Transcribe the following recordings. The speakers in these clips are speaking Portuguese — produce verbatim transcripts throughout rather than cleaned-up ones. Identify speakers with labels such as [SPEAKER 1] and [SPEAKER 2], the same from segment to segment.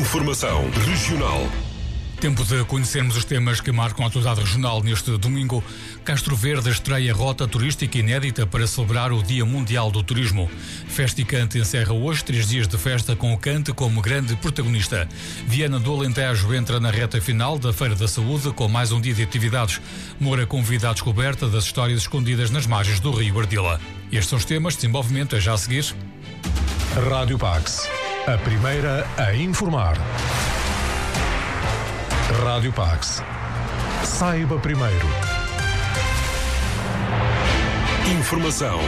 [SPEAKER 1] Informação regional.
[SPEAKER 2] Tempo de conhecermos os temas que marcam a atualidade regional neste domingo. Castro Verde estreia rota turística inédita para celebrar o Dia Mundial do Turismo. Festa e Cante encerra hoje três dias de festa com o Cante como grande protagonista. Viana do Alentejo entra na reta final da Feira da Saúde com mais um dia de atividades. Moura convida à descoberta das histórias escondidas nas margens do Rio Ardila. Estes são os temas de desenvolvimento a já a seguir.
[SPEAKER 1] Rádio Pax, a primeira a informar. Rádio Pax. Saiba primeiro. Informação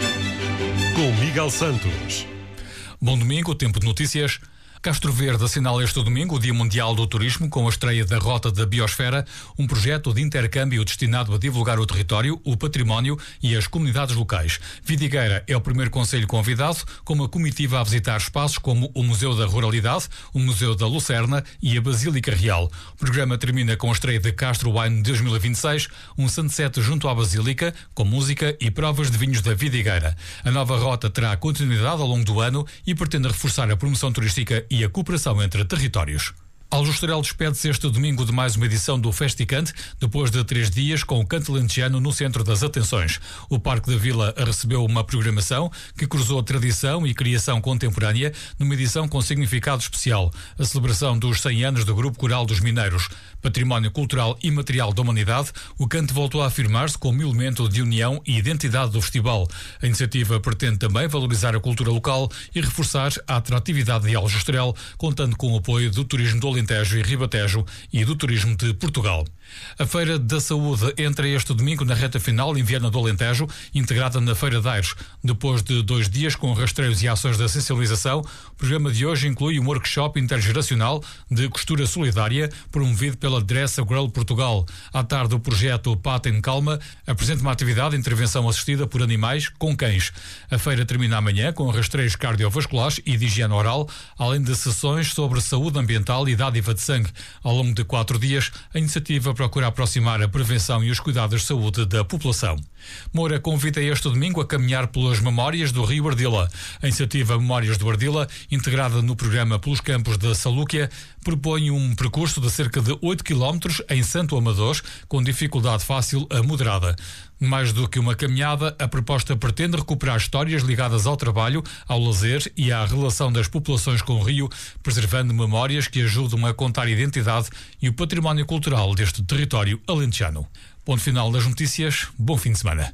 [SPEAKER 1] com Miguel Santos.
[SPEAKER 2] Bom domingo, tempo de notícias. Castro Verde assinala este domingo o Dia Mundial do Turismo com a estreia da Rota da Biosfera, um projeto de intercâmbio destinado a divulgar o território, o património e as comunidades locais. Vidigueira é o primeiro concelho convidado, com uma comitiva a visitar espaços como o Museu da Ruralidade, o Museu da Lucerna e a Basílica Real. O programa termina com a estreia de Castro Wine dois mil e vinte e seis, um sunset junto à Basílica, com música e provas de vinhos da Vidigueira. A nova rota terá continuidade ao longo do ano e pretende reforçar a promoção turística e a cooperação entre territórios. Aljustrel despede-se este domingo de mais uma edição do Festicante, depois de três dias com o canto lentejano no centro das atenções. O Parque da Vila recebeu uma programação que cruzou tradição e criação contemporânea numa edição com significado especial, a celebração dos cem anos do Grupo Coral dos Mineiros. Património cultural e material da humanidade, o canto voltou a afirmar-se como elemento de união e identidade do festival. A iniciativa pretende também valorizar a cultura local e reforçar a atratividade de Aljustrel, contando com o apoio do turismo do Alentejo e Ribatejo e do turismo de Portugal. A Feira da Saúde entra este domingo na reta final em Viana do Alentejo, integrada na Feira de Aires. Depois de dois dias com rastreios e ações de sensibilização, o programa de hoje inclui um workshop intergeracional de costura solidária promovido pela Dress a Girl Portugal. À tarde, o projeto Patem Calma apresenta uma atividade de intervenção assistida por animais com cães. A feira termina amanhã com rastreios cardiovasculares e de higiene oral, além de sessões sobre saúde ambiental e dádiva de sangue. Ao longo de quatro dias, a iniciativa procura aproximar a prevenção e os cuidados de saúde da população. Moura convida este domingo a caminhar pelas memórias do Rio Ardila. A iniciativa Memórias do Ardila, integrada no programa Pelos Campos da Salúquia, propõe um percurso de cerca de oito quilómetros em Santo Amador, com dificuldade fácil a moderada. Mais do que uma caminhada, a proposta pretende recuperar histórias ligadas ao trabalho, ao lazer e à relação das populações com o rio, preservando memórias que ajudam a contar a identidade e o património cultural deste território alentejano. Ponto final das notícias. Bom fim de semana.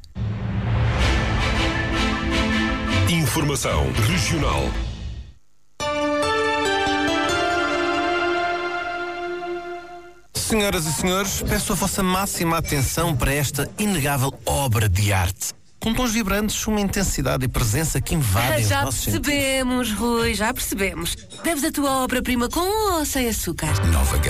[SPEAKER 1] Informação regional.
[SPEAKER 3] Senhoras e senhores, peço a vossa máxima atenção para esta inegável obra de arte. Com tons vibrantes, uma intensidade e presença que invadem os
[SPEAKER 4] Já
[SPEAKER 3] nossos
[SPEAKER 4] percebemos, Rui, já percebemos. Deves a tua obra-prima com ou sem açúcar?
[SPEAKER 3] Nova